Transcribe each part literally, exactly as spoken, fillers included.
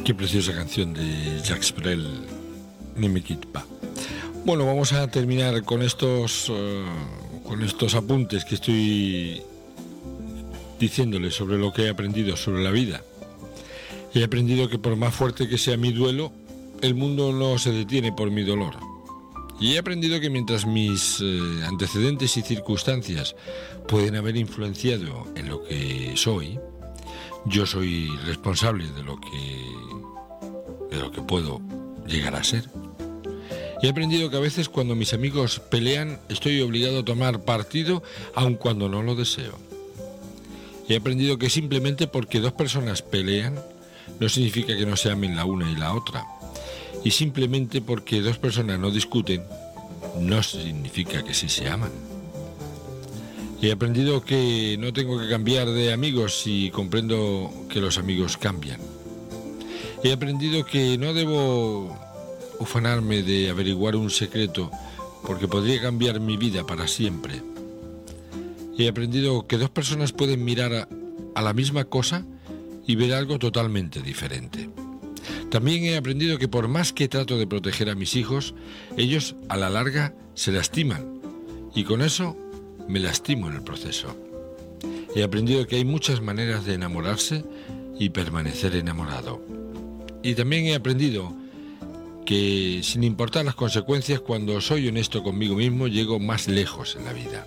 Qué preciosa canción de Jacques Brel, Ne me quitte pas. Bueno, vamos a terminar con estos, uh, con estos apuntes que estoy diciéndoles sobre lo que he aprendido sobre la vida. He aprendido que por más fuerte que sea mi duelo, el mundo no se detiene por mi dolor. Y he aprendido que mientras mis eh, antecedentes y circunstancias pueden haber influenciado en lo que soy, yo soy responsable de lo que, de lo que puedo llegar a ser. He aprendido que a veces cuando mis amigos pelean estoy obligado a tomar partido aun cuando no lo deseo. He aprendido que simplemente porque dos personas pelean no significa que no se amen la una y la otra. Y simplemente porque dos personas no discuten no significa que sí se aman. He aprendido que no tengo que cambiar de amigos y comprendo que los amigos cambian. He aprendido que no debo ufanarme de averiguar un secreto porque podría cambiar mi vida para siempre. He aprendido que dos personas pueden mirar a, a la misma cosa y ver algo totalmente diferente. También he aprendido que por más que trato de proteger a mis hijos, ellos a la larga se lastiman y con eso me lastimo en el proceso. He aprendido que hay muchas maneras de enamorarse y permanecer enamorado. Y también he aprendido que sin importar las consecuencias, cuando soy honesto conmigo mismo, llego más lejos en la vida.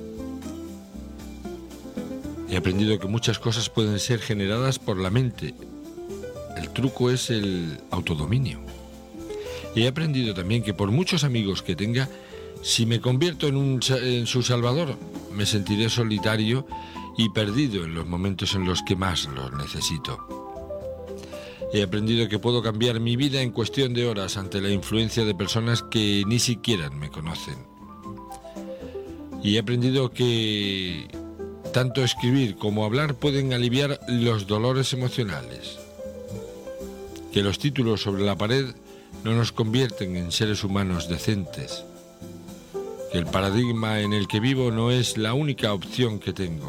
He aprendido que muchas cosas pueden ser generadas por la mente. El truco es el autodominio. He aprendido también que por muchos amigos que tenga, si me convierto en, un, en su salvador, me sentiré solitario y perdido en los momentos en los que más los necesito. He aprendido que puedo cambiar mi vida en cuestión de horas ante la influencia de personas que ni siquiera me conocen. Y he aprendido que tanto escribir como hablar pueden aliviar los dolores emocionales. Que los títulos sobre la pared no nos convierten en seres humanos decentes. Que el paradigma en el que vivo no es la única opción que tengo.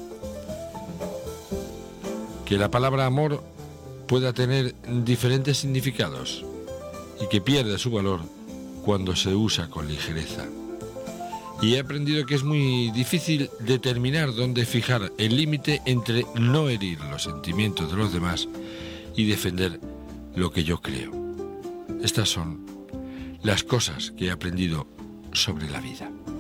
Que la palabra amor pueda tener diferentes significados y que pierde su valor cuando se usa con ligereza. Y he aprendido que es muy difícil determinar dónde fijar el límite entre no herir los sentimientos de los demás y defender lo que yo creo. Estas son las cosas que he aprendido sobre la vida.